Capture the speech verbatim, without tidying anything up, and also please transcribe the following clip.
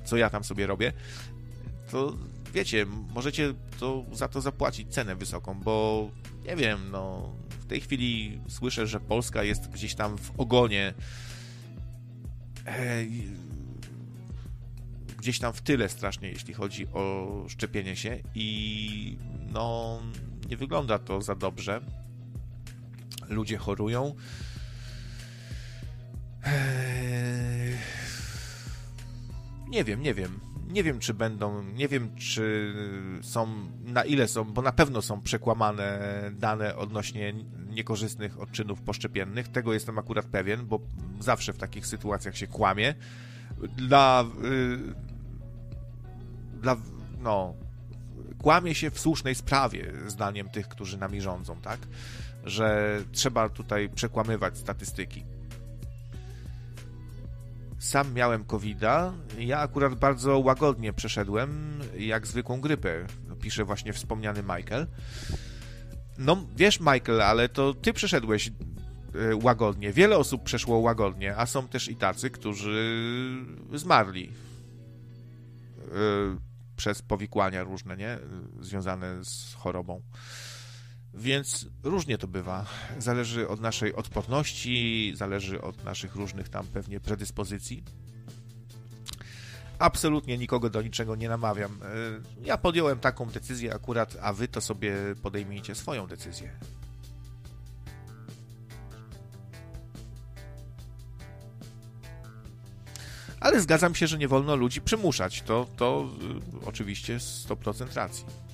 co ja tam sobie robię, to wiecie, możecie to, za to zapłacić cenę wysoką, bo nie wiem, no w tej chwili słyszę, że Polska jest gdzieś tam w ogonie, e, gdzieś tam w tyle strasznie, jeśli chodzi o szczepienie się i no nie wygląda to za dobrze. Ludzie chorują. Eee... Nie wiem, nie wiem. Nie wiem, czy będą, nie wiem, czy są, na ile są, bo na pewno są przekłamane dane odnośnie niekorzystnych odczynów poszczepiennych. Tego jestem akurat pewien, bo zawsze w takich sytuacjach się kłamie. Dla, yy, dla no, kłamie się w słusznej sprawie, zdaniem tych, którzy nami rządzą, tak? Że trzeba tutaj przekłamywać statystyki. Sam miałem kowida, ja akurat bardzo łagodnie przeszedłem, jak zwykłą grypę, pisze właśnie wspomniany Michael. No wiesz, Michael, ale to ty przeszedłeś łagodnie, wiele osób przeszło łagodnie, a są też i tacy, którzy zmarli przez powikłania różne, nie? Związane z chorobą. Więc różnie to bywa. Zależy od naszej odporności, zależy od naszych różnych tam pewnie predyspozycji. Absolutnie nikogo do niczego nie namawiam. Ja podjąłem taką decyzję akurat, a wy to sobie podejmijcie swoją decyzję. Ale zgadzam się, że nie wolno ludzi przymuszać. To, to oczywiście sto procent racji.